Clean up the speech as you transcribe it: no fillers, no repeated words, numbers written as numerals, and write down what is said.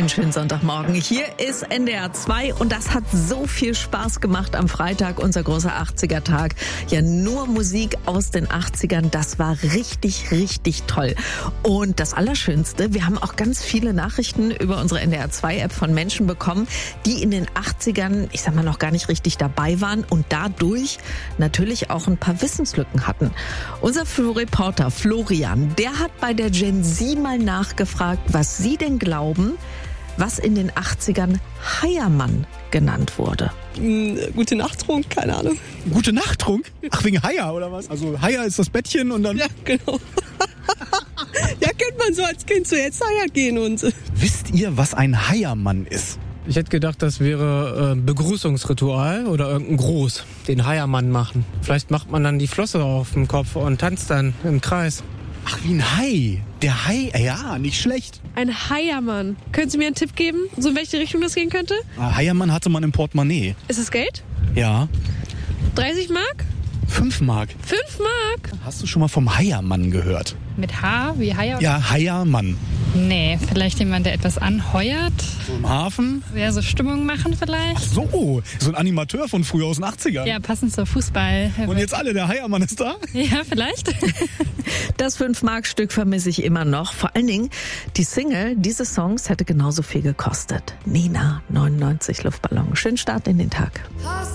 Einen schönen Sonntagmorgen. Hier ist NDR 2 und das hat so viel Spaß gemacht am Freitag, unser großer 80er-Tag. Ja, nur Musik aus den 80ern, das war richtig, richtig toll. Und das Allerschönste, wir haben auch ganz viele Nachrichten über unsere NDR 2-App von Menschen bekommen, die in den 80ern, ich sag mal, noch gar nicht richtig dabei waren und dadurch natürlich auch ein paar Wissenslücken hatten. Unser Reporter Florian, der hat bei der Gen Z mal nachgefragt, was sie denn glauben, was in den 80ern Heiermann genannt wurde. Gute Nachttrunk, keine Ahnung. Gute Nachttrunk? Ach, wegen Heier oder was? Also Heier ist das Bettchen und dann... Ja, genau. Ja, kennt man so als Kind so jetzt Heier gehen und... Wisst ihr, was ein Heiermann ist? Ich hätte gedacht, das wäre Begrüßungsritual oder irgendein Gruß, den Heiermann machen. Vielleicht macht man dann die Flosse auf dem Kopf und tanzt dann im Kreis. Ach, wie ein Hai. Der Hai, ja, nicht schlecht. Ein Heiermann. Können Sie mir einen Tipp geben, so in welche Richtung das gehen könnte? Heiermann hatte man im Portemonnaie. Ist es Geld? Ja. 30 Mark? 5 Mark. 5 Mark? Hast du schon mal vom Heiermann gehört? Mit H wie Haier? Ja, Heiermann. Nee, vielleicht jemand, der etwas anheuert. So im Hafen? Ja, so Stimmung machen vielleicht. Ach so ein Animateur von früher aus den 80ern. Ja, passend zur Fußball. Und jetzt alle, der Heiermann ist da? Ja, vielleicht. Das 5-Mark-Stück vermisse ich immer noch. Vor allen Dingen die Single dieses Songs hätte genauso viel gekostet. Nina, 99 Luftballon. Schönen Start in den Tag.